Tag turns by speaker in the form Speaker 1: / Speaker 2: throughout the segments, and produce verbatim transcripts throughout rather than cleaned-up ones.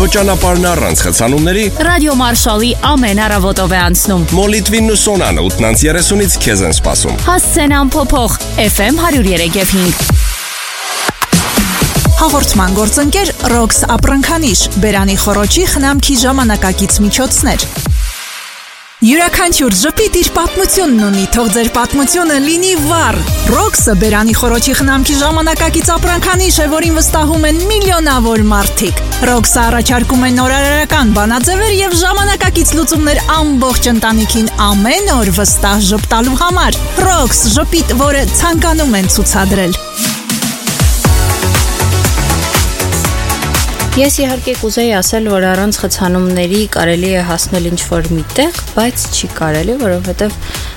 Speaker 1: Քո ճանապարհն առանց խցանումների
Speaker 2: Ռադիո Մարշալի ամեն առավոտով է անցնում։
Speaker 1: Մոլիտվին ու Սոնանը ութ երեսունից քեզ են սպասում։
Speaker 2: Հասցենան փոփոխ Էֆ Էմ հարյուր երեք և հինգ։
Speaker 3: Հաղորդման գործընկեր Ռոքս ապրանքանիշ, բերանի խոռոչի խնամքի ժամանակակից միջոցներ։ Յուրաքանչյուր ժպիտ իր պատմությունն ունի, թող ձեր պատմությունը լինի վառ։ Ռոքսը բերանի խոռոչի խնամքի ժամանակակից ապրանքանիշ է, որին վստահում են միլիոնավոր մարդիկ։ Ռոքսը առաջարկում է նորարարական բանաձևեր և ժամանակակից լուծումներ ամբողջ ընտանիքին ամեն օր վստահ ժպտալու համար։ Ռոքս ժպիտ, որը ցանկանում են ցուցադրել։
Speaker 4: Ես իհարկե կուզեի ասել, որ առանց խցանումների կարելի է հասնել ինչ-որ միտեղ, բայց չի կարելի, որովհետև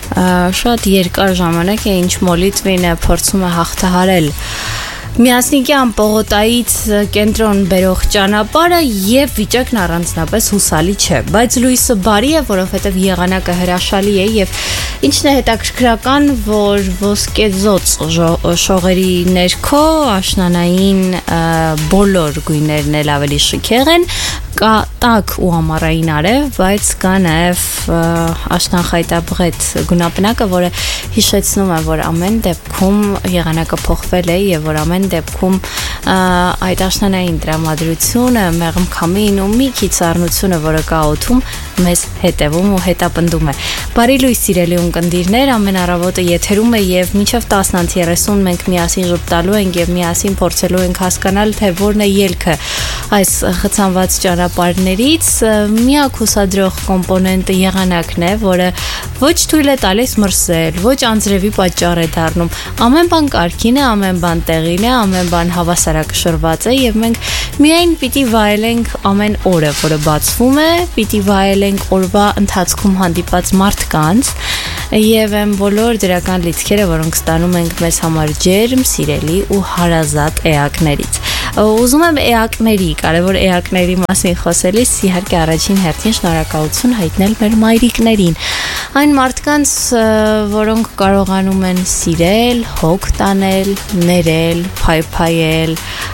Speaker 4: շատ երկար ժամանակ է ինչ մոլիտվին է փորձում է հաղթահարել Միասնիկյան պողոտայից կենտրոն բերող ճանապարհը եւ վիճակն առանձնապես հուսալի չէ, բայց լույսը բարի է, որովհետեւ եղանակը հրաշալի է եւ ինչն է հետաքրքրական, որ ոսկեզոծ շողերի ներքո աշնանային բոլոր գույներն էլ ավելի շքեղ են, կա տաք ու ամառային արև, բայց կա նաև աշնանխայտաբղետ գունապնակը, որը հիշեցնում է, որ ամեն դեպքում եղանակը փոխվել է եւ որ ամեն դեպքում այդ աշնանային տրամադրությունը, մեղմ քամին ու մի քիչ առնությունը, որը կա օդում, մեզ հետևում ու հետապնդում է։ Բարի լույս սիրելի ունկնդիրներ, ամեն առավոտը եթերում է եւ մինչեւ տասն երեսուն մենք միասին ժպտալու ենք եւ միասին փորձելու ենք հասկանալ, թե որն է ելքը այս խցանված ճանապարհներից։ Միակ հուսադրող կոմպոնենտը եղանակն է, որը ոչ թույլ է տալիս մրսել, ոչ անձրևի պատճառ է դառնում։ Ամեն բան կարգին է, ամեն բան տեղին է, ամեն բան հավասարակշռված է եւ մենք միայն պիտի վայելենք ամեն օրը, որը բացվում է, պիտի վայելենք օրվա ընթացքում հանդիպած մարդկանց եւ այն բոլոր դրական լիցքերը, որոնք ստանում ենք մեզ համար ջերմ, սիրելի ու հարազատ էակներից։ Ուզում եմ էակների, կարևոր էակների մասին խոսելիս իհարկե առաջին հերթին շնորհակալություն հայտնել մեր մայրիկներին, այն մարդկանց, որոնք կարողանում են սիրել, հոգ տանել, ներել, փայփայել,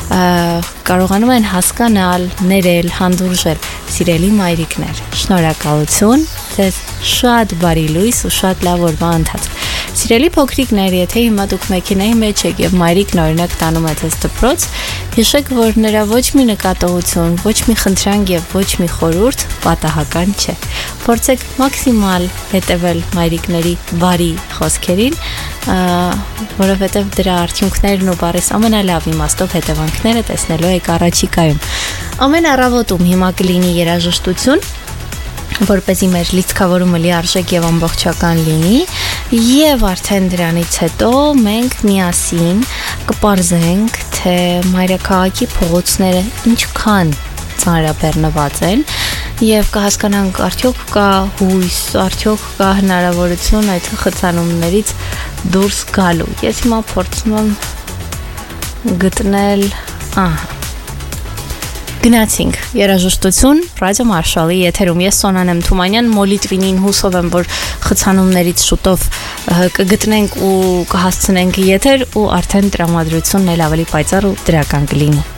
Speaker 4: կարողանում են հասկանալ, ներել, հանդուրժել, սիրելի մայրիկներ, շնորհակալություն, ձեզ շատ բարի լույս ու շատ լավ օրվա ընթացք։ Սիրելի փոքրիկներ, եթե հիմա դուք մեքենայի մեջ եք եւ մայրիկն օրինակ տանում է ձեզ դպրոց, հիշեք, որ նրա ոչ մի նկատողություն, ոչ մի խնդրանք եւ ոչ մի խորհուրդ պատահական չէ։ Փորձեք մաքսիմալ հետևել մայրիկների բարի խոսքերին, որովհետեւ դրա արդյունքներն ու բարես ամենալավ իմաստով հետևանքները տեսնելու եք առաջիկայում։ Ամեն առավոտում հիմա կլինի երաժշտություն, որպեսզի մեր լիցքավորումը լիարժեք եւ ամբողջական լինի եւ արդեն դրանից հետո մենք միասին կպարզենք, թե մայրաքաղաքի փողոցները ինչքան ծանրաբեռնված են եւ կհասկանանք արդյոք կա հույս, արդյոք կա հնարավորություն այդ խցանումներից դուրս գալու։ Ես հիմա փորձում եմ գտնել, ահա Գնացինք երաժշտություն Ռադիո Մարշալի եթերում ես Սոնան եմ Թումանյան մոլիտվինին հուսով եմ որ խցանումներից շուտով կգտնենք ու կհասցնենք եթեր ու արդեն տրամադրությունն էլ ավելի պայծառ ու դրական կլինի